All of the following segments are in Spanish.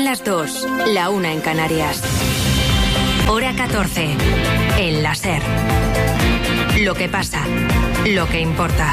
las 2, la 1 en Canarias. Hora 14, en la SER. Lo que pasa, lo que importa.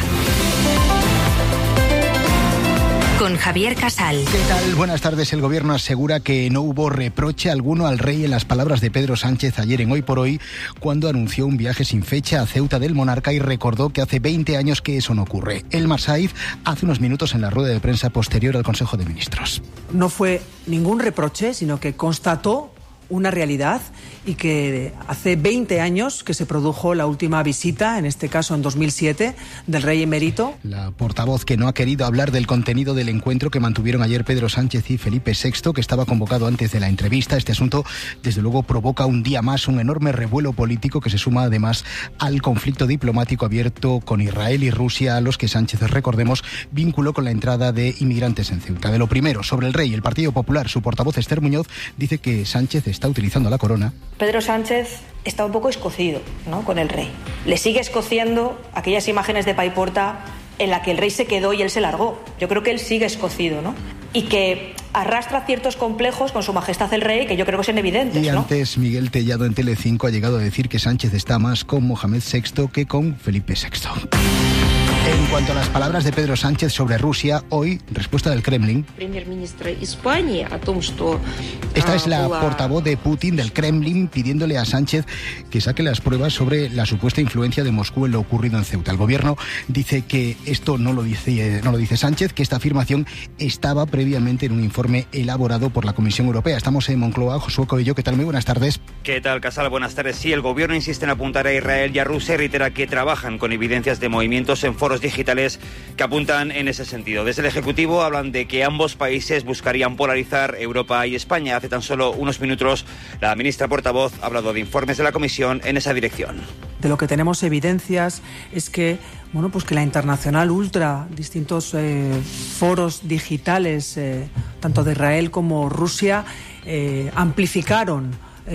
Con Javier Casal. ¿Qué tal? Buenas tardes. El gobierno asegura que no hubo reproche alguno al rey en las palabras de Pedro Sánchez ayer en Hoy por Hoy, cuando anunció un viaje sin fecha a Ceuta del monarca y recordó que hace 20 años que eso no ocurre. Elmar Saiz hace unos minutos en la rueda de prensa posterior al Consejo de Ministros. No fue ningún reproche, sino que constató una realidad y que hace 20 años que se produjo la última visita, en este caso en 2007, del rey emérito. La portavoz que no ha querido hablar del contenido del encuentro que mantuvieron ayer Pedro Sánchez y Felipe VI, que estaba convocado antes de la entrevista. Este asunto, desde luego, provoca un día más un enorme revuelo político que se suma además al conflicto diplomático abierto con Israel y Rusia, a los que Sánchez, recordemos, vinculó con la entrada de inmigrantes en Ceuta. De lo primero, sobre el rey, el Partido Popular, su portavoz Esther Muñoz dice que Sánchez está utilizando la corona. Pedro Sánchez está un poco escocido, ¿no?, con el rey. Le sigue escociendo aquellas imágenes de Paiporta en la que el rey se quedó y él se largó. Yo creo que él sigue escocido, ¿no? Y que arrastra ciertos complejos con su majestad el rey, que yo creo que son evidentes, ¿no? Y antes, Miguel Tellado en Telecinco ha llegado a decir que Sánchez está más con Mohamed VI que con Felipe VI. En cuanto a las palabras de Pedro Sánchez sobre Rusia, hoy, respuesta del Kremlin. Esta es la portavoz de Putin, del Kremlin, pidiéndole a Sánchez que saque las pruebas sobre la supuesta influencia de Moscú en lo ocurrido en Ceuta. El gobierno dice que esto no lo dice Sánchez, que esta afirmación estaba previamente en un informe elaborado por la Comisión Europea. Estamos en Moncloa. Josué Coello, ¿qué tal? Muy buenas tardes. ¿Qué tal, Casal? Buenas tardes. Sí, el gobierno insiste en apuntar a Israel y a Rusia y reitera que trabajan con evidencias de movimientos en foros digitales que apuntan en ese sentido. Desde el Ejecutivo hablan de que ambos países buscarían polarizar Europa y España. Hace tan solo unos minutos la ministra portavoz ha hablado de informes de la Comisión en esa dirección. De lo que tenemos evidencias es que, que la Internacional Ultra, distintos foros digitales, tanto de Israel como Rusia, amplificaron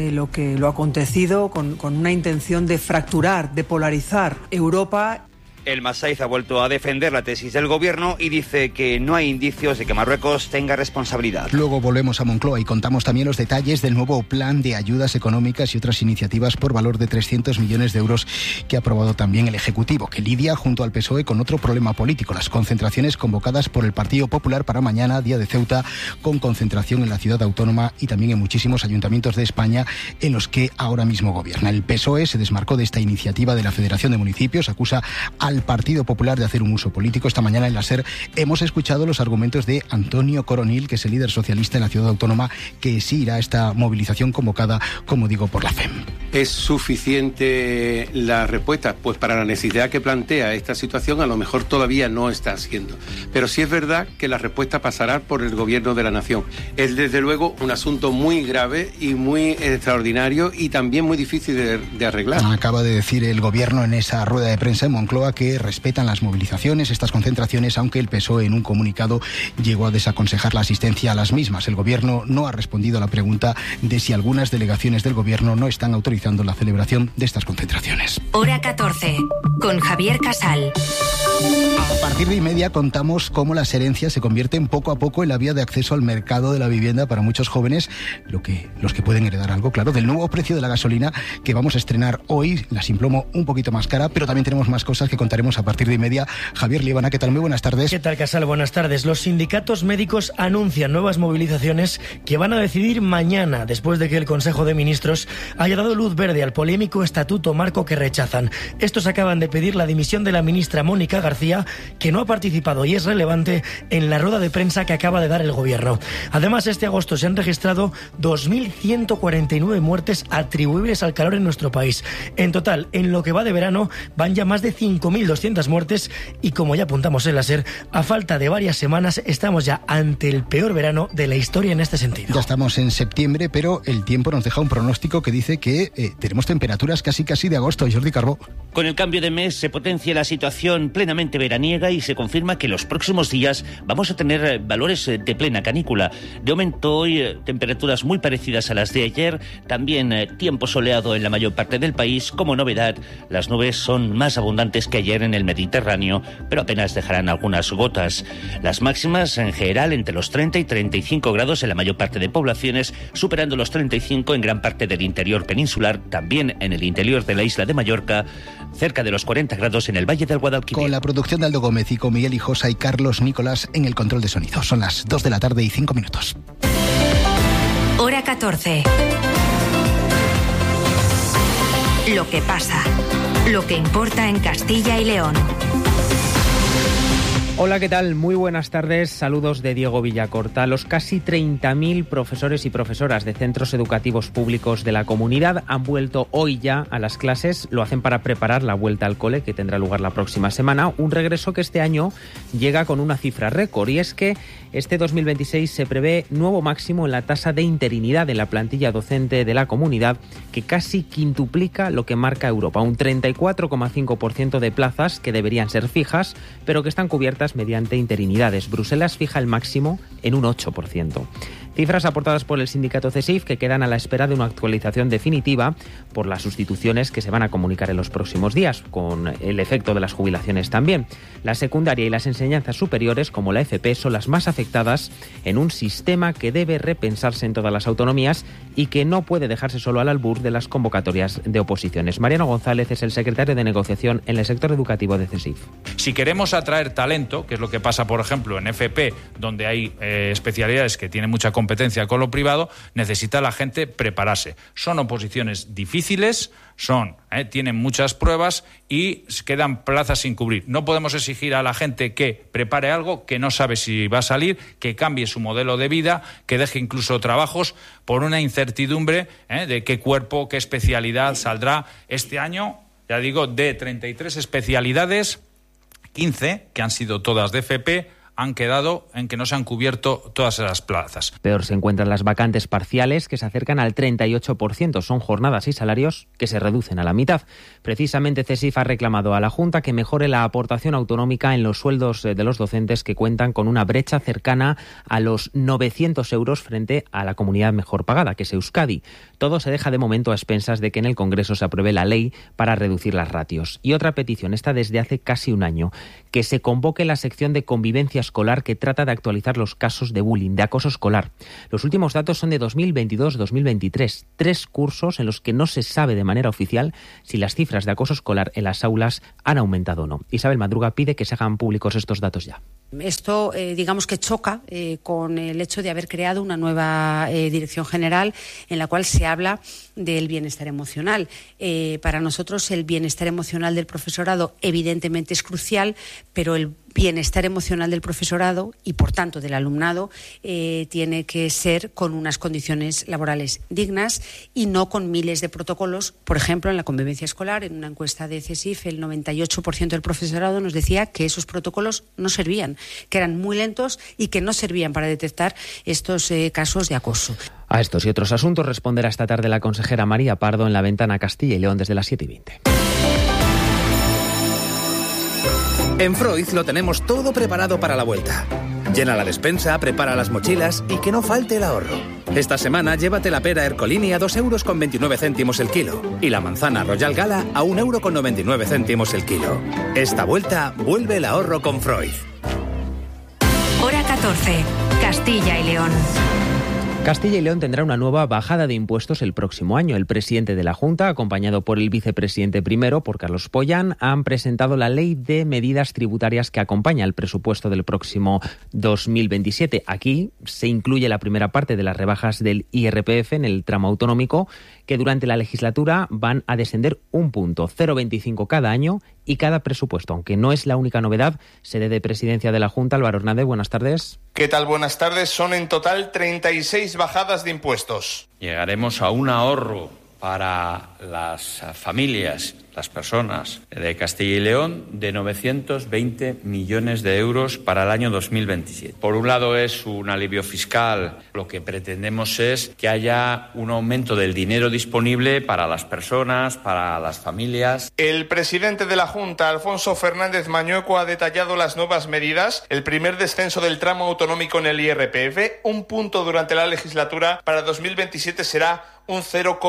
lo acontecido con una intención de fracturar, de polarizar Europa. El Masaiz ha vuelto a defender la tesis del gobierno y dice que no hay indicios de que Marruecos tenga responsabilidad. Luego volvemos a Moncloa y contamos también los detalles del nuevo plan de ayudas económicas y otras iniciativas por valor de 300 millones de euros que ha aprobado también el Ejecutivo, que lidia junto al PSOE con otro problema político, las concentraciones convocadas por el Partido Popular para mañana, día de Ceuta, con concentración en la ciudad autónoma y también en muchísimos ayuntamientos de España en los que ahora mismo gobierna. El PSOE se desmarcó de esta iniciativa de la Federación de Municipios, acusa al Partido Popular de hacer un uso político. Esta mañana en la SER hemos escuchado los argumentos de Antonio Coronil, que es el líder socialista en la ciudad autónoma, que sí irá a esta movilización convocada, como digo, por la FEM. ¿Es suficiente la respuesta? Pues para la necesidad que plantea esta situación a lo mejor todavía no está siendo. Pero sí es verdad que la respuesta pasará por el gobierno de la nación. Es desde luego un asunto muy grave y muy extraordinario y también muy difícil de arreglar. Acaba de decir el gobierno en esa rueda de prensa en Moncloa que respetan las movilizaciones, estas concentraciones, aunque el PSOE en un comunicado llegó a desaconsejar la asistencia a las mismas. El gobierno no ha respondido a la pregunta de si algunas delegaciones del gobierno no están autorizando la celebración de estas concentraciones. Hora 14, con Javier Casal. A partir de 1:30 contamos cómo las herencias se convierten poco a poco en la vía de acceso al mercado de la vivienda para muchos jóvenes, los que pueden heredar algo, claro, del nuevo precio de la gasolina que vamos a estrenar hoy, la Simplomo un poquito más cara, pero también tenemos más cosas que contaremos a partir de 1:30. Javier Líbana, ¿qué tal? Muy buenas tardes. ¿Qué tal, Casal? Buenas tardes. Los sindicatos médicos anuncian nuevas movilizaciones que van a decidir mañana, después de que el Consejo de Ministros haya dado luz verde al polémico estatuto marco que rechazan. Estos acaban de pedir la dimisión de la ministra Mónica García, que no ha participado y es relevante en la rueda de prensa que acaba de dar el gobierno. Además, este agosto se han registrado 2.149 muertes atribuibles al calor en nuestro país. En total, en lo que va de verano, van ya más de 5.200 muertes y, como ya apuntamos en la SER, a falta de varias semanas estamos ya ante el peor verano de la historia en este sentido. Ya estamos en septiembre, pero el tiempo nos deja un pronóstico que dice que tenemos temperaturas casi de agosto. Jordi Carbó. Con el cambio de mes se potencia la situación plenamente veraniega y se confirma que los próximos días vamos a tener valores de plena canícula. De momento hoy temperaturas muy parecidas a las de ayer, también tiempo soleado en la mayor parte del país. Como novedad, las nubes son más abundantes que ayer en el Mediterráneo, pero apenas dejarán algunas gotas. Las máximas en general entre los 30 y 35 grados en la mayor parte de poblaciones, superando los 35 en gran parte del interior peninsular, también en el interior de la isla de Mallorca, cerca de los 40 grados en el Valle del Guadalquivir. Con la producción de Aldo Gómez y con Miguel Hijosa y Carlos Nicolás en el control de sonido. Son las 2 de la tarde y 5 minutos. Hora 14. Lo que pasa. Lo que importa en Castilla y León. Hola, ¿qué tal? Muy buenas tardes. Saludos de Diego Villacorta. Los casi 30.000 profesores y profesoras de centros educativos públicos de la comunidad han vuelto hoy ya a las clases. Lo hacen para preparar la vuelta al cole, que tendrá lugar la próxima semana. Un regreso que este año llega con una cifra récord. Y es que este 2026 se prevé nuevo máximo en la tasa de interinidad en la plantilla docente de la comunidad, que casi quintuplica lo que marca Europa. Un 34,5% de plazas que deberían ser fijas, pero que están cubiertas mediante interinidades. Bruselas fija el máximo en un 8%. Cifras aportadas por el sindicato CESIF que quedan a la espera de una actualización definitiva por las sustituciones que se van a comunicar en los próximos días, con el efecto de las jubilaciones también. La secundaria y las enseñanzas superiores, como la FP, son las más afectadas en un sistema que debe repensarse en todas las autonomías y que no puede dejarse solo al albur de las convocatorias de oposiciones. Mariano González es el secretario de negociación en el sector educativo de CESIF. Si queremos atraer talento, que es lo que pasa, por ejemplo, en FP, donde hay especialidades que tienen mucha competencia con lo privado, necesita la gente prepararse. Son oposiciones difíciles, tienen muchas pruebas y quedan plazas sin cubrir. No podemos exigir a la gente que prepare algo que no sabe si va a salir, que cambie su modelo de vida, que deje incluso trabajos por una incertidumbre de qué cuerpo, qué especialidad saldrá este año. Ya digo, de 33 especialidades, 15, que han sido todas de FP, han quedado en que no se han cubierto todas esas plazas. Peor se encuentran las vacantes parciales, que se acercan al 38%. Son jornadas y salarios que se reducen a la mitad. Precisamente CESIF ha reclamado a la Junta que mejore la aportación autonómica en los sueldos de los docentes, que cuentan con una brecha cercana a los 900 euros frente a la comunidad mejor pagada, que es Euskadi. Todo se deja de momento a expensas de que en el Congreso se apruebe la ley para reducir las ratios. Y otra petición, esta desde hace casi un año, que se convoque la sección de convivencia escolar que trata de actualizar los casos de bullying, de acoso escolar. Los últimos datos son de 2022-2023. 3 cursos en los que no se sabe de manera oficial si las cifras de acoso escolar en las aulas han aumentado o no. Isabel Madruga pide que se hagan públicos estos datos ya. Esto, digamos que choca con el hecho de haber creado una nueva dirección general en la cual se habla del bienestar emocional. Para nosotros el bienestar emocional del profesorado evidentemente es crucial, pero el bienestar emocional del profesorado y, por tanto, del alumnado tiene que ser con unas condiciones laborales dignas y no con miles de protocolos. Por ejemplo, en la convivencia escolar, en una encuesta de CESIF, el 98% del profesorado nos decía que esos protocolos no servían, que eran muy lentos y que no servían para detectar estos casos de acoso. A estos y otros asuntos responderá esta tarde la consejera María Pardo en La Ventana Castilla y León desde las 7:20. En Freud lo tenemos todo preparado para la vuelta. Llena la despensa, prepara las mochilas y que no falte el ahorro. Esta semana llévate la pera Ercolini a 2,29 € el kilo y la manzana Royal Gala a 1,99 € el kilo. Esta vuelta vuelve el ahorro con Freud. Hora 14. Castilla y León. Castilla y León tendrá una nueva bajada de impuestos el próximo año. El presidente de la Junta, acompañado por el vicepresidente primero, por Carlos Pollán, han presentado la ley de medidas tributarias que acompaña el presupuesto del próximo 2027. Aquí se incluye la primera parte de las rebajas del IRPF en el tramo autonómico, que durante la legislatura van a descender un punto, 0,25 cada año y cada presupuesto. Aunque no es la única novedad, sede de presidencia de la Junta, Álvaro Hernández, buenas tardes. ¿Qué tal? Buenas tardes. Son en total 36 bajadas de impuestos. Llegaremos a un ahorro para las familias, las personas de Castilla y León de 920 millones de euros para el año 2027. Por un lado es un alivio fiscal, lo que pretendemos es que haya un aumento del dinero disponible para las personas, para las familias. El presidente de la Junta, Alfonso Fernández Mañueco, ha detallado las nuevas medidas. El primer descenso del tramo autonómico en el IRPF, un punto durante la legislatura, para 2027 será un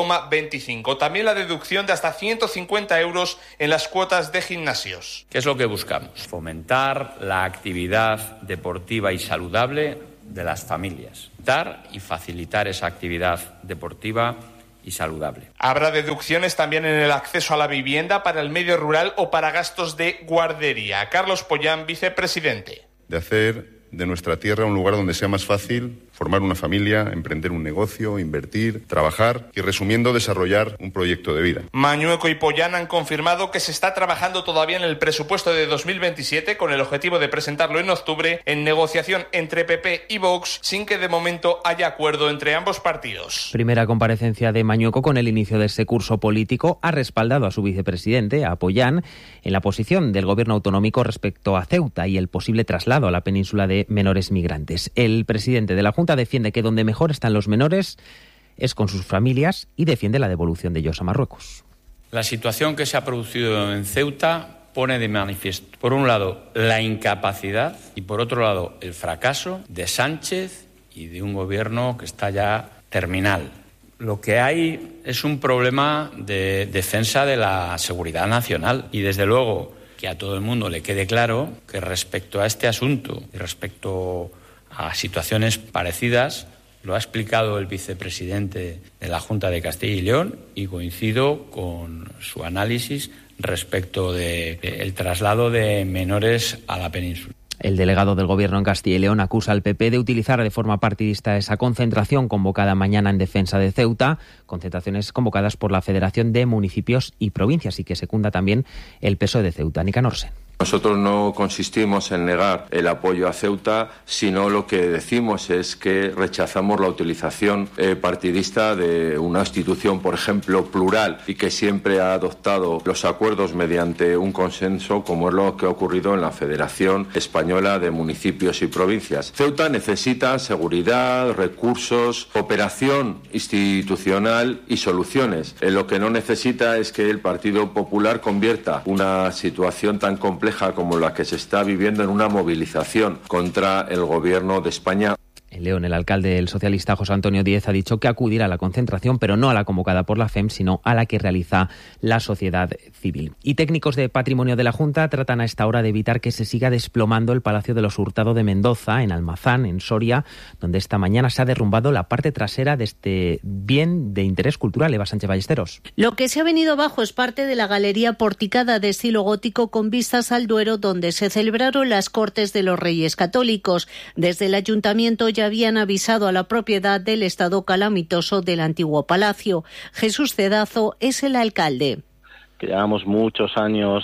0,25. También la deducción de hasta 150 euros en las cuotas de gimnasios. ¿Qué es lo que buscamos? Fomentar la actividad deportiva y saludable de las familias. Dar y facilitar esa actividad deportiva y saludable. Habrá deducciones también en el acceso a la vivienda, para el medio rural o para gastos de guardería. Carlos Pollán, vicepresidente. De hacer de nuestra tierra un lugar donde sea más fácil formar una familia, emprender un negocio, invertir, trabajar y, resumiendo, desarrollar un proyecto de vida. Mañueco y Pollán han confirmado que se está trabajando todavía en el presupuesto de 2027 con el objetivo de presentarlo en octubre, en negociación entre PP y Vox, sin que de momento haya acuerdo entre ambos partidos. Primera comparecencia de Mañueco con el inicio de ese curso político. Ha respaldado a su vicepresidente, a Pollán, en la posición del gobierno autonómico respecto a Ceuta y el posible traslado a la península de menores migrantes. El presidente de la Junta defiende que donde mejor están los menores es con sus familias y defiende la devolución de ellos a Marruecos. La situación que se ha producido en Ceuta pone de manifiesto, por un lado, la incapacidad y, por otro lado, el fracaso de Sánchez y de un gobierno que está ya terminal. Lo que hay es un problema de defensa de la seguridad nacional y, desde luego, que a todo el mundo le quede claro que respecto a este asunto y respecto a situaciones parecidas, lo ha explicado el vicepresidente de la Junta de Castilla y León y coincido con su análisis respecto del traslado de menores a la península. El delegado del Gobierno en Castilla y León acusa al PP de utilizar de forma partidista esa concentración convocada mañana en defensa de Ceuta, concentraciones convocadas por la Federación de Municipios y Provincias y que secunda también el PSOE de Ceuta. Nica Norsen. Nosotros no consistimos en negar el apoyo a Ceuta, sino lo que decimos es que rechazamos la utilización partidista de una institución, por ejemplo, plural y que siempre ha adoptado los acuerdos mediante un consenso, como es lo que ha ocurrido en la Federación Española de Municipios y Provincias. Ceuta necesita seguridad, recursos, cooperación institucional y soluciones. Lo que no necesita es que el Partido Popular convierta una situación tan compleja como la que se está viviendo en una movilización contra el Gobierno de España. En León, el alcalde el socialista José Antonio Díez ha dicho que acudirá a la concentración, pero no a la convocada por la FEM, sino a la que realiza la sociedad civil. Y técnicos de patrimonio de la Junta tratan a esta hora de evitar que se siga desplomando el Palacio de los Hurtado de Mendoza, en Almazán, en Soria, donde esta mañana se ha derrumbado la parte trasera de este bien de interés cultural. Eva Sánchez Ballesteros. Lo que se ha venido abajo es parte de la galería porticada de estilo gótico con vistas al Duero, donde se celebraron las Cortes de los Reyes Católicos. Desde el Ayuntamiento ya habían avisado a la propiedad del estado calamitoso del antiguo palacio. Jesús Cedazo es el alcalde. Que llevamos muchos años,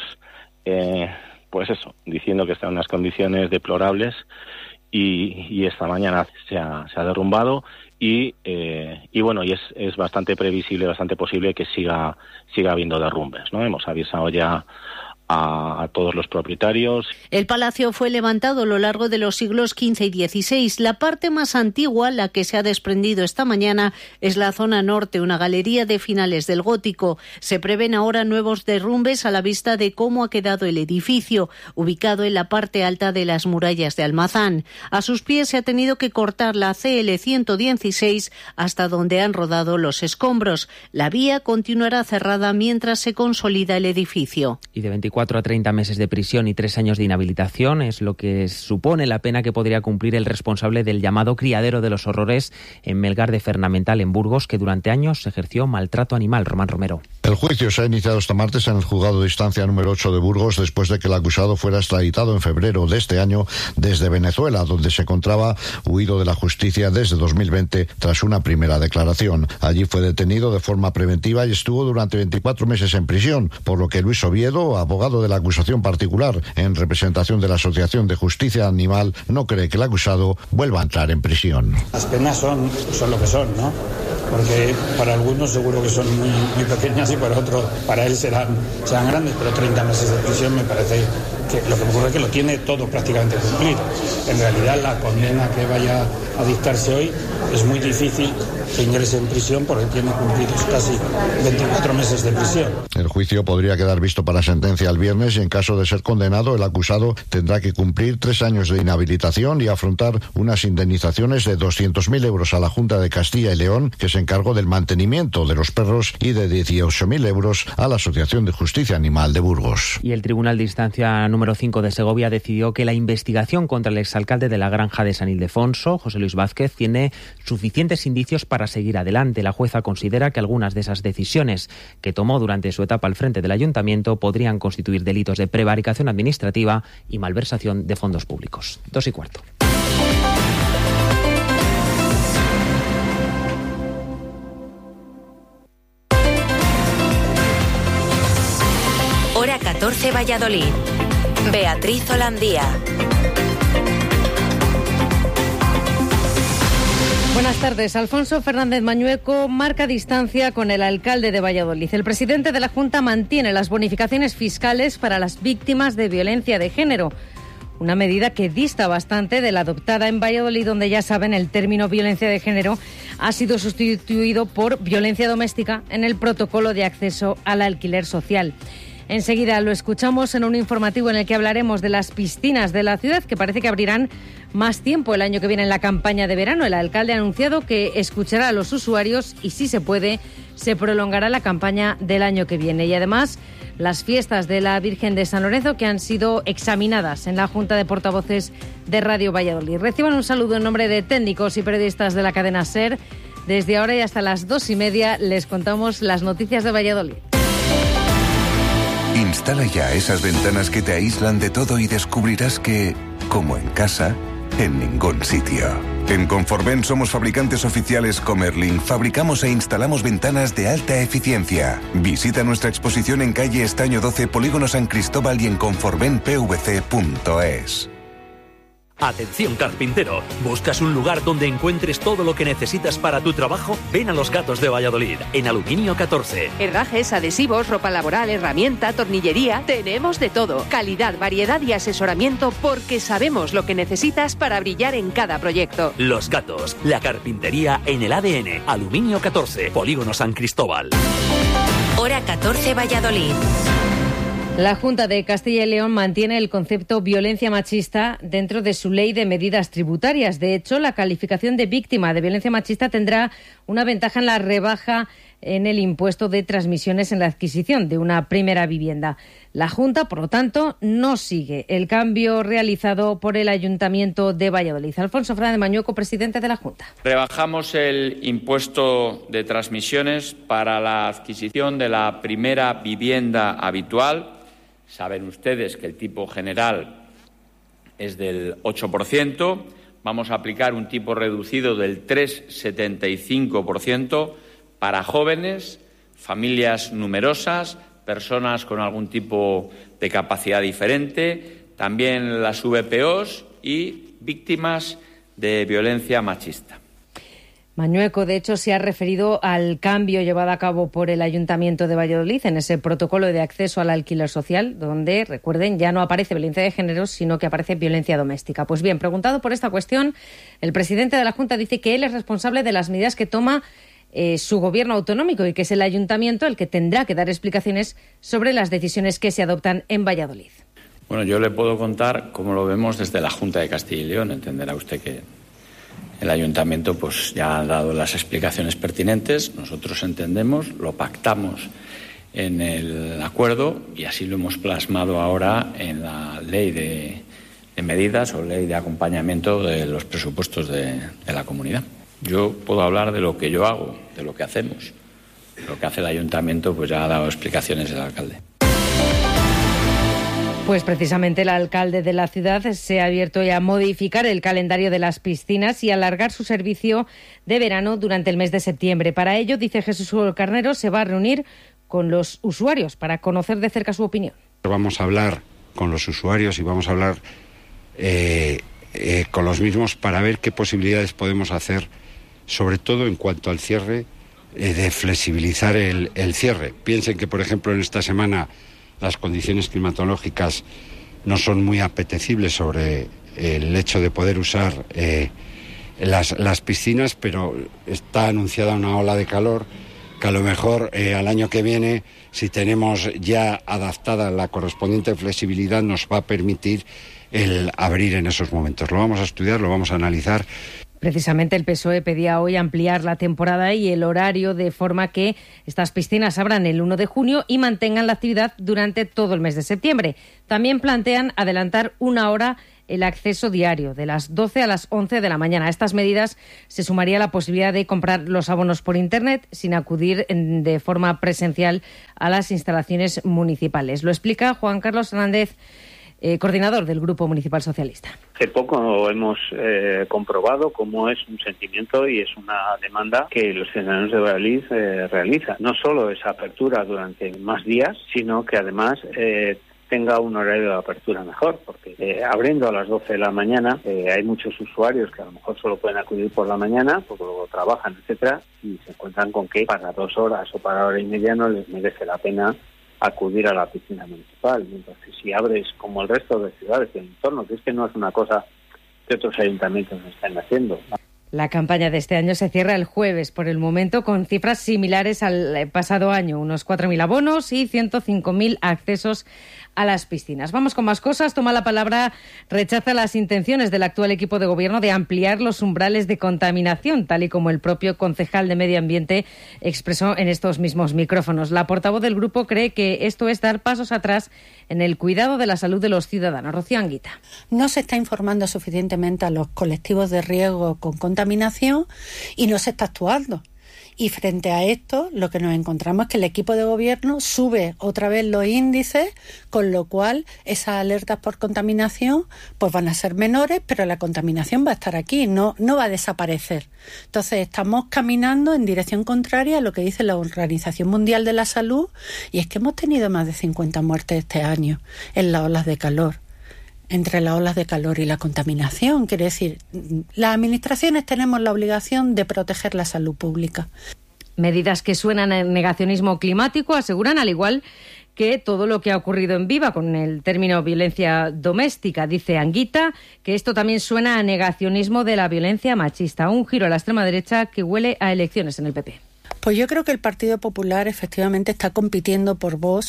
diciendo que está en unas condiciones deplorables y esta mañana se ha derrumbado y es bastante previsible, bastante posible que siga habiendo derrumbes, ¿no? Hemos avisado ya a todos los propietarios. El palacio fue levantado a lo largo de los siglos XV y XVI. La parte más antigua, la que se ha desprendido esta mañana, es la zona norte, una galería de finales del gótico. Se prevén ahora nuevos derrumbes a la vista de cómo ha quedado el edificio, ubicado en la parte alta de las murallas de Almazán. A sus pies se ha tenido que cortar la CL 116 hasta donde han rodado los escombros. La vía continuará cerrada mientras se consolida el edificio. Y de 24 a 30 meses de prisión y 3 años de inhabilitación es lo que supone la pena que podría cumplir el responsable del llamado criadero de los horrores en Melgar de Fernamental, en Burgos, que durante años ejerció maltrato animal. Román Romero. El juicio se ha iniciado este martes en el juzgado de instancia número 8 de Burgos, después de que el acusado fuera extraditado en febrero de este año desde Venezuela, donde se encontraba huido de la justicia desde 2020 tras una primera declaración. Allí fue detenido de forma preventiva y estuvo durante 24 meses en prisión, por lo que Luis Oviedo, abogado de la acusación particular en representación de la Asociación de Justicia Animal, no cree que el acusado vuelva a entrar en prisión. Las penas son lo que son, ¿no? porque para algunos seguro que son muy pequeñas y para otros, para él serán grandes, pero 30 meses de prisión me parece que lo que me ocurre es que lo tiene todo prácticamente cumplido. En realidad la condena que vaya a dictarse hoy es muy difícil que ingrese en prisión porque tiene cumplidos casi 24 meses de prisión. El juicio podría quedar visto para sentencia el viernes y en caso de ser condenado el acusado tendrá que cumplir 3 años de inhabilitación y afrontar unas indemnizaciones de 200.000 euros a la Junta de Castilla y León, que se encargó del mantenimiento de los perros, y de 18.000 euros a la Asociación de Justicia Animal de Burgos. Y el Tribunal de Instancia número 5 de Segovia decidió que la investigación contra el exalcalde de la Granja de San Ildefonso, José Luis Vázquez, tiene suficientes indicios para seguir adelante. La jueza considera que algunas de esas decisiones que tomó durante su etapa al frente del ayuntamiento podrían constituir delitos de prevaricación administrativa y malversación de fondos públicos. 2:15. Hora 14, Valladolid. Beatriz Holandía. Buenas tardes. Alfonso Fernández Mañueco marca distancia con el alcalde de Valladolid. El presidente de la Junta mantiene las bonificaciones fiscales para las víctimas de violencia de género, una medida que dista bastante de la adoptada en Valladolid, donde ya saben el término violencia de género ha sido sustituido por violencia doméstica en el protocolo de acceso al alquiler social. Enseguida lo escuchamos en un informativo en el que hablaremos de las piscinas de la ciudad, que parece que abrirán más tiempo el año que viene en la campaña de verano. El alcalde ha anunciado que escuchará a los usuarios y, si se puede, se prolongará la campaña del año que viene. Y además, las fiestas de la Virgen de San Lorenzo, que han sido examinadas en la Junta de Portavoces de Radio Valladolid. Reciban un saludo en nombre de técnicos y periodistas de la cadena SER. Desde ahora y hasta las 2:30 les contamos las noticias de Valladolid. Instala ya esas ventanas que te aíslan de todo y descubrirás que, como en casa, en ningún sitio. En Conforven somos fabricantes oficiales Comerlin. Fabricamos e instalamos ventanas de alta eficiencia. Visita nuestra exposición en calle Estaño 12, Polígono San Cristóbal, y en conforvenpvc.es. Atención carpintero, ¿buscas un lugar donde encuentres todo lo que necesitas para tu trabajo? Ven a Los Gatos de Valladolid, en Aluminio 14. Herrajes, adhesivos, ropa laboral, herramienta, tornillería, tenemos de todo. Calidad, variedad y asesoramiento, porque sabemos lo que necesitas para brillar en cada proyecto. Los Gatos, la carpintería en el ADN. Aluminio 14, Polígono San Cristóbal. Hora 14, Valladolid. La Junta de Castilla y León mantiene el concepto violencia machista dentro de su ley de medidas tributarias. De hecho, la calificación de víctima de violencia machista tendrá una ventaja en la rebaja en el impuesto de transmisiones en la adquisición de una primera vivienda. La Junta, por lo tanto, no sigue el cambio realizado por el Ayuntamiento de Valladolid. Alfonso Fernández Mañueco, presidente de la Junta. Rebajamos el impuesto de transmisiones para la adquisición de la primera vivienda habitual. Saben ustedes que el tipo general es del 8%. Vamos a aplicar un tipo reducido del 3,75% para jóvenes, familias numerosas, personas con algún tipo de capacidad diferente, también las VPOs y víctimas de violencia machista. Mañueco, de hecho, se ha referido al cambio llevado a cabo por el Ayuntamiento de Valladolid en ese protocolo de acceso al alquiler social, donde, recuerden, ya no aparece violencia de género, sino que aparece violencia doméstica. Pues bien, preguntado por esta cuestión, el presidente de la Junta dice que él es responsable de las medidas que toma su gobierno autonómico y que es el Ayuntamiento el que tendrá que dar explicaciones sobre las decisiones que se adoptan en Valladolid. Bueno, yo le puedo contar cómo lo vemos desde la Junta de Castilla y León. Entenderá usted que el Ayuntamiento pues ya ha dado las explicaciones pertinentes, nosotros entendemos, lo pactamos en el acuerdo y así lo hemos plasmado ahora en la ley de medidas o ley de acompañamiento de los presupuestos de la comunidad. Yo puedo hablar de lo que yo hago, de lo que hacemos. Lo que hace el Ayuntamiento pues ya ha dado explicaciones el alcalde. Pues precisamente el alcalde de la ciudad se ha abierto ya a modificar el calendario de las piscinas y alargar su servicio de verano durante el mes de septiembre. Para ello, dice Jesús Carnero, se va a reunir con los usuarios para conocer de cerca su opinión. Vamos a hablar con los usuarios y vamos a hablar con los mismos para ver qué posibilidades podemos hacer, sobre todo en cuanto al cierre de flexibilizar el cierre. Piensen que, por ejemplo, en esta semana las condiciones climatológicas no son muy apetecibles sobre el hecho de poder usar las piscinas, pero está anunciada una ola de calor que a lo mejor al año que viene, si tenemos ya adaptada la correspondiente flexibilidad, nos va a permitir el abrir en esos momentos. Lo vamos a estudiar, lo vamos a analizar. Precisamente el PSOE pedía hoy ampliar la temporada y el horario de forma que estas piscinas abran el 1 de junio y mantengan la actividad durante todo el mes de septiembre. También plantean adelantar una hora el acceso diario, de las 12 a las 11 de la mañana. A estas medidas se sumaría la posibilidad de comprar los abonos por Internet sin acudir de forma presencial a las instalaciones municipales. Lo explica Juan Carlos Hernández, coordinador del Grupo Municipal Socialista. Hace poco hemos comprobado cómo es un sentimiento y es una demanda que los ciudadanos de Valladolid realizan. No solo esa apertura durante más días, sino que además tenga un horario de apertura mejor, porque abriendo a las 12 de la mañana hay muchos usuarios que a lo mejor solo pueden acudir por la mañana, porque luego trabajan, etcétera, y se encuentran con que para 2 horas o para hora y media no les merece la pena acudir a la piscina municipal. Mientras que si abres como el resto de ciudades del entorno, que es que no es una cosa que otros ayuntamientos están haciendo. La campaña de este año se cierra el jueves, por el momento, con cifras similares al pasado año, unos 4.000 abonos y 105.000 accesos a las piscinas. Vamos con más cosas. Toma la palabra, rechaza las intenciones del actual equipo de gobierno de ampliar los umbrales de contaminación, tal y como el propio concejal de Medio Ambiente expresó en estos mismos micrófonos. La portavoz del grupo cree que esto es dar pasos atrás en el cuidado de la salud de los ciudadanos. Rocío Anguita. No se está informando suficientemente a los colectivos de riesgo con contaminación y no se está actuando. Y frente a esto, lo que nos encontramos es que el equipo de gobierno sube otra vez los índices, con lo cual esas alertas por contaminación pues van a ser menores, pero la contaminación va a estar aquí, no va a desaparecer. Entonces estamos caminando en dirección contraria a lo que dice la Organización Mundial de la Salud, y es que hemos tenido más de 50 muertes este año en las olas de calor. Entre las olas de calor y la contaminación. Quiere decir, las administraciones tenemos la obligación de proteger la salud pública. Medidas que suenan a negacionismo climático, aseguran, al igual que todo lo que ha ocurrido en Viva con el término violencia doméstica. Dice Anguita que esto también suena a negacionismo de la violencia machista. Un giro a la extrema derecha que huele a elecciones en el PP. Pues yo creo que el Partido Popular efectivamente está compitiendo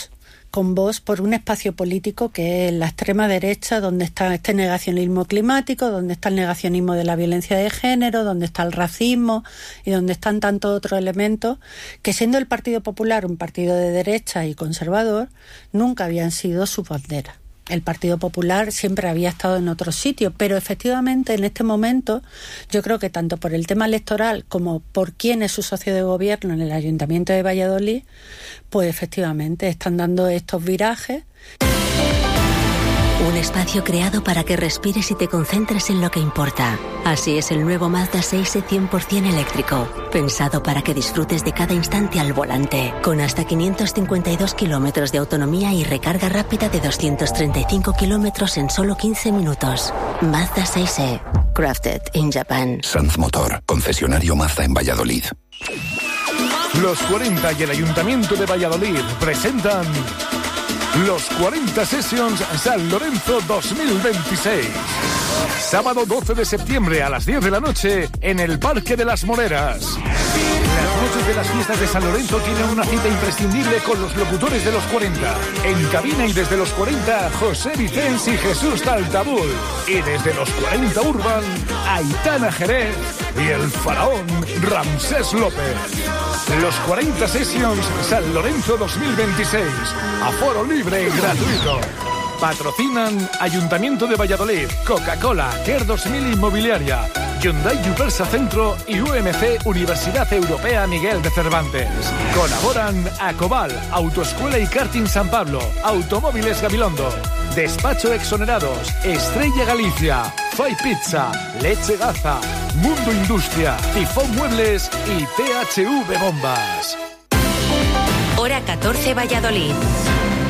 con Vox por un espacio político que es la extrema derecha, donde está este negacionismo climático, donde está el negacionismo de la violencia de género, donde está el racismo y donde están tantos otros elementos que, siendo el Partido Popular un partido de derecha y conservador, nunca habían sido su bandera. El Partido Popular siempre había estado en otros sitios, pero efectivamente en este momento yo creo que tanto por el tema electoral como por quién es su socio de gobierno en el Ayuntamiento de Valladolid, pues efectivamente están dando estos virajes. Un espacio creado para que respires y te concentres en lo que importa. Así es el nuevo Mazda 6e 100% eléctrico, pensado para que disfrutes de cada instante al volante, con hasta 552 kilómetros de autonomía y recarga rápida de 235 kilómetros en solo 15 minutos. Mazda 6e, crafted in Japan. Sanz Motor, concesionario Mazda en Valladolid. Los 40 y el Ayuntamiento de Valladolid presentan los 40 Sessions San Lorenzo 2026. Sábado 12 de septiembre a las 10 de la noche en el Parque de las Moreras. Las noches de las fiestas de San Lorenzo tienen una cita imprescindible con los locutores de los 40. En cabina y desde los 40, José Vicens y Jesús Taltabul. Y desde los 40 Urban, Aitana Jerez y el faraón Ramsés López. Los 40 Sessions San Lorenzo 2026. Aforo libre y gratuito. Patrocinan Ayuntamiento de Valladolid, Coca-Cola, Care 2000 Inmobiliaria, Hyundai Yupersa Centro y UMC Universidad Europea Miguel de Cervantes. Colaboran Acobal, Autoescuela y Karting San Pablo, Automóviles Gabilondo, Despacho Exonerados, Estrella Galicia, Fai Pizza, Leche Gaza, Mundo Industria, Tifón Muebles y THV Bombas. Hora 14 Valladolid.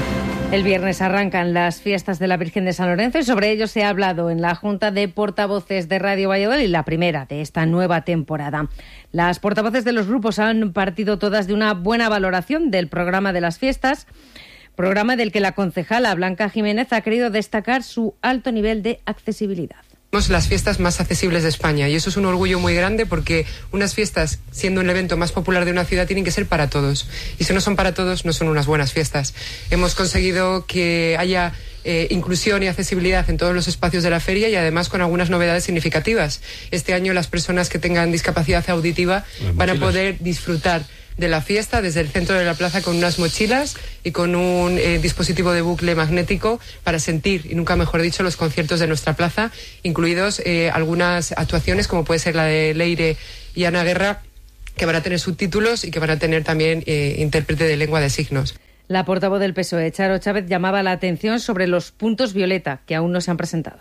El viernes arrancan las fiestas de la Virgen de San Lorenzo y sobre ello se ha hablado en la Junta de Portavoces de Radio Valladolid, la primera de esta nueva temporada. Las portavoces de los grupos han partido todas de una buena valoración del programa de las fiestas, programa del que la concejala Blanca Jiménez ha querido destacar su alto nivel de accesibilidad. Somos las fiestas más accesibles de España y eso es un orgullo muy grande porque unas fiestas, siendo el evento más popular de una ciudad, tienen que ser para todos. Y si no son para todos, no son unas buenas fiestas. Hemos conseguido que haya inclusión y accesibilidad en todos los espacios de la feria y además con algunas novedades significativas. Este año las personas que tengan discapacidad auditiva van a poder disfrutar de la fiesta desde el centro de la plaza con unas mochilas y con un dispositivo de bucle magnético para sentir, y nunca mejor dicho, los conciertos de nuestra plaza, incluidos algunas actuaciones como puede ser la de Leire y Ana Guerra, que van a tener subtítulos y que van a tener también intérprete de lengua de signos. La portavoz del PSOE, Charo Chávez, llamaba la atención sobre los puntos violeta que aún no se han presentado.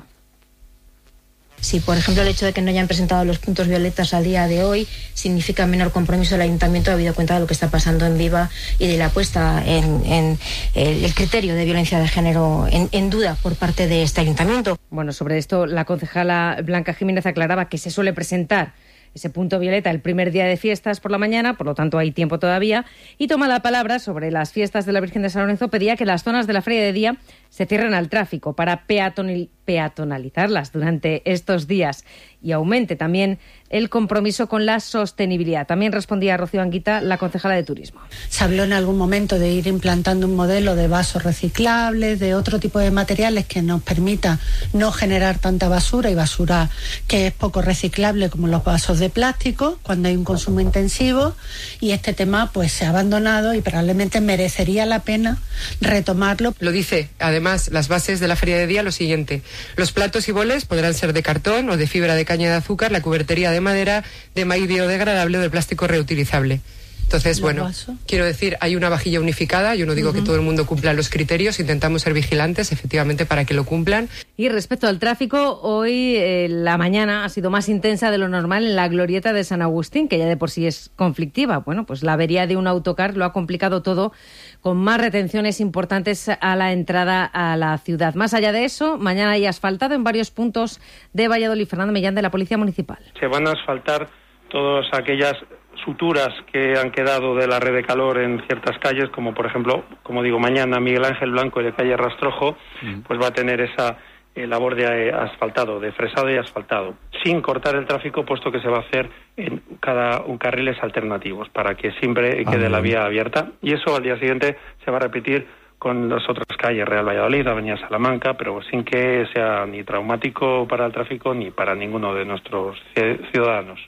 Si, por ejemplo, el hecho de que no hayan presentado los puntos violetas al día de hoy significa menor compromiso del Ayuntamiento, habido cuenta de lo que está pasando en Viva y de la puesta en el criterio de violencia de género en duda por parte de este Ayuntamiento. Bueno, sobre esto la concejala Blanca Jiménez aclaraba que se suele presentar ese punto violeta el primer día de fiestas por la mañana, por lo tanto hay tiempo todavía, y toma la palabra sobre las fiestas de la Virgen de San Lorenzo. Pedía que las zonas de la feria de día se cierren al tráfico para peatonalizarlas durante estos días y aumente también el compromiso con la sostenibilidad. También respondía Rocío Anguita, la concejala de Turismo. Se habló en algún momento de ir implantando un modelo de vasos reciclables, de otro tipo de materiales que nos permita no generar tanta basura y basura que es poco reciclable como los vasos de plástico cuando hay un consumo intensivo, y este tema pues se ha abandonado y probablemente merecería la pena retomarlo. Lo dice además las bases de la feria de día lo siguiente: los platos y boles podrán ser de cartón o de fibra de caña de azúcar, la cubertería de madera, de maíz biodegradable o de plástico reutilizable. Entonces, bueno, quiero decir, hay una vajilla unificada. Yo no digo que todo el mundo cumpla los criterios, intentamos ser vigilantes, efectivamente, para que lo cumplan. Y respecto al tráfico, hoy la mañana ha sido más intensa de lo normal en la glorieta de San Agustín, que ya de por sí es conflictiva. Bueno, pues la avería de un autocar lo ha complicado todo, con más retenciones importantes a la entrada a la ciudad. Más allá de eso, mañana hay asfaltado en varios puntos de Valladolid. Fernando Millán, de la Policía Municipal. Se van a asfaltar todas aquellas suturas que han quedado de la red de calor en ciertas calles, como por ejemplo, como digo, mañana Miguel Ángel Blanco de calle Rastrojo, pues va a tener esa labor de asfaltado, de fresado y asfaltado, sin cortar el tráfico, puesto que se va a hacer en carriles alternativos para que siempre quede la vía abierta, y eso al día siguiente se va a repetir con las otras calles, Real Valladolid, Avenida Salamanca, pero sin que sea ni traumático para el tráfico ni para ninguno de nuestros ciudadanos.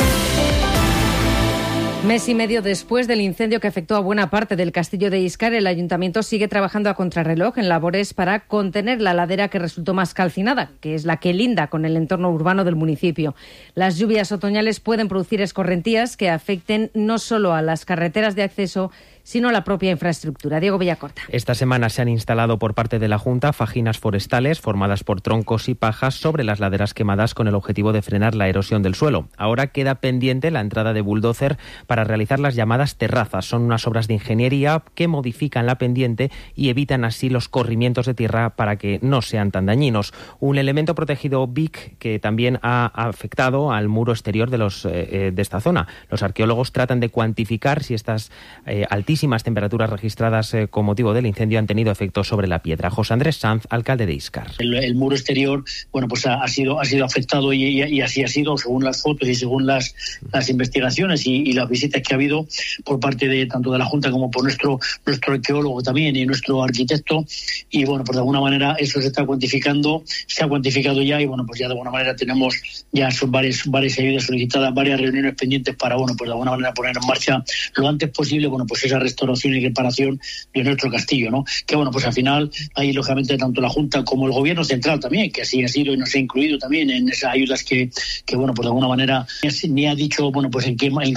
Mes y medio después del incendio que afectó a buena parte del castillo de Íscar, el ayuntamiento sigue trabajando a contrarreloj en labores para contener la ladera que resultó más calcinada, que es la que linda con el entorno urbano del municipio. Las lluvias otoñales pueden producir escorrentías que afecten no solo a las carreteras de acceso, sino a la propia infraestructura. Diego Villacorta. Esta semana se han instalado por parte de la Junta fajinas forestales formadas por troncos y pajas sobre las laderas quemadas con el objetivo de frenar la erosión del suelo. Ahora queda pendiente la entrada de bulldozer para realizar las llamadas terrazas. Son unas obras de ingeniería que modifican la pendiente y evitan así los corrimientos de tierra para que no sean tan dañinos. Un elemento protegido BIC que también ha afectado al muro exterior de esta zona. Los arqueólogos tratan de cuantificar si estas altísimas temperaturas registradas con motivo del incendio han tenido efecto sobre la piedra. José Andrés Sanz, alcalde de Íscar. El muro exterior, bueno, pues ha sido afectado y así ha sido según las fotos y según las investigaciones y las visitas que ha habido por parte de tanto de la Junta como por nuestro arqueólogo también y nuestro arquitecto, y bueno, pues de alguna manera eso se ha cuantificado ya, y bueno, pues ya de alguna manera tenemos ya son varias ayudas solicitadas, varias reuniones pendientes para, bueno, pues de alguna manera poner en marcha lo antes posible, bueno, pues esa restauración y reparación de nuestro castillo, ¿no? Que bueno, pues al final hay lógicamente tanto la Junta como el Gobierno Central también, que así ha sido y nos ha incluido también en esas ayudas que bueno, pues de alguna manera ni ha dicho, bueno, pues en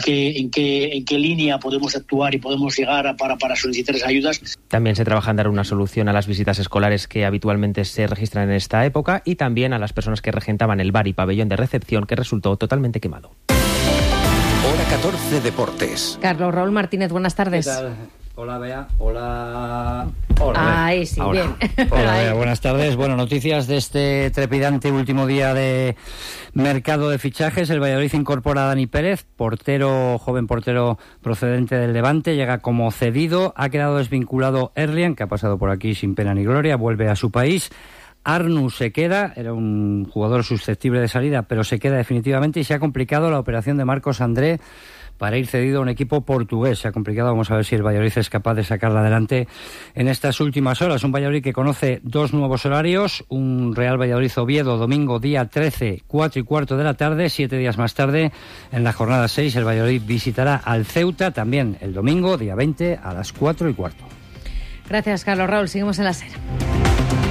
qué línea podemos actuar y podemos llegar para solicitar esas ayudas. También se trabaja en dar una solución a las visitas escolares que habitualmente se registran en esta época y también a las personas que regentaban el bar y pabellón de recepción, que resultó totalmente quemado. Hora 14 Deportes. Carlos Raúl Martínez, buenas tardes. Hola, Bea. Hola. Ahí sí, ahora. bien. Hola, Bea. Buenas tardes. Bueno, noticias de este trepidante último día de mercado de fichajes. El Valladolid incorpora a Dani Pérez, joven portero procedente del Levante. Llega como cedido. Ha quedado desvinculado Erlian, que ha pasado por aquí sin pena ni gloria. Vuelve a su país. Arnu se queda, era un jugador susceptible de salida, pero se queda definitivamente, y se ha complicado la operación de Marcos André para ir cedido a un equipo portugués. Se ha complicado, vamos a ver si el Valladolid es capaz de sacarla adelante en estas últimas horas. Un Valladolid que conoce 2 nuevos horarios, un Real Valladolid-Oviedo, domingo día 13, 4:15 de la tarde, 7 días más tarde, en la jornada 6, el Valladolid visitará al Ceuta, también el domingo, día 20, a las 4:15. Gracias, Carlos. Raúl, seguimos en la SER.